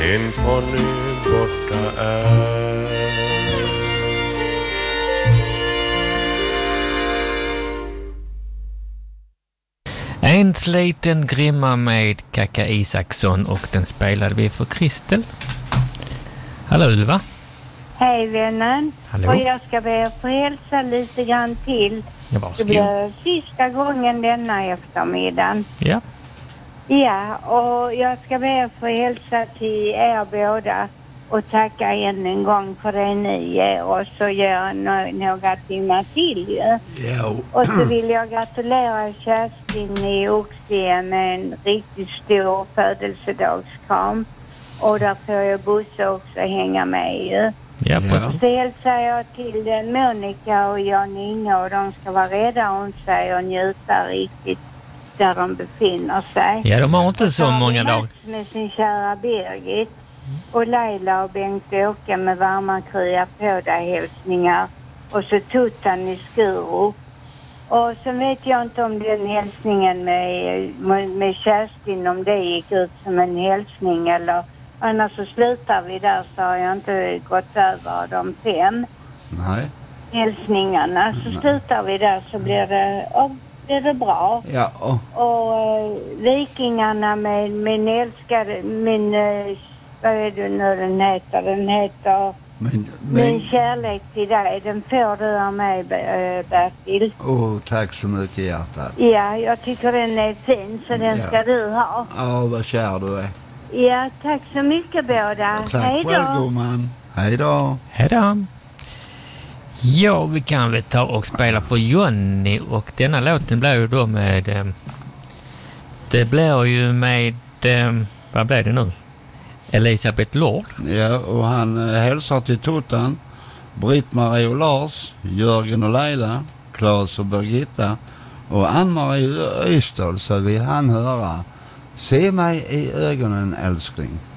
En ponny borta är. En sliten grimma med Kaka Isaksson, och den spelade vi för Kristel. Hallå Ylva. Hej vännen. Hallå. Och jag ska be att få hälsa lite grann till. Ja, Det blir sista gången denna eftermiddagen. Ja. Ja, och jag ska be att få hälsa till er båda och tacka än en gång för det ni ger oss och gör några timmar till ju. Ja. Och så vill jag gratulera Kerstin i Oxie med en riktigt stor födelsedagskram. Och där får jag Bosse också hänga med ju. Ja, precis. Så hälsar jag till Monica och Jan Inge, och de ska vara rädda om sig och njuta riktigt där de befinner sig. Ja, de har inte så många dagar. Med sin kära Birgit och Leila och Bengt-Åke med varma krya på dig hälsningar. Och så Tuttan i Skuru. Och så vet jag inte om den hälsningen med Kerstin, om det gick ut som en hälsning eller... Annars så slutar vi där, så har jag inte gått över de 5 hälsningarna. Så slutar vi där, så blir det bra. Ja. Och vikingarna med min älskade, vad är det nu den heter? Den heter Min kärlek till dig. Den får du av mig, Bertil. Tack så mycket, hjärtat. Ja, jag tycker den är fin, så den ska du ha. Ja, vad kär du är. Ja, tack så mycket båda. Tack själv, gumman. Hej då. Hej då. Ja, vi kan väl ta och spela för Johnny, och denna låten blir ju då med... det blir ju med... vad blir det nu? Elisabeth Lord. Ja, och han hälsar till Tuttan, Britt-Marie och Lars, Jörgen och Leila, Claes och Birgitta och Ann-Marie Ystad, så vill han höra Se mig i ögonen, älskling.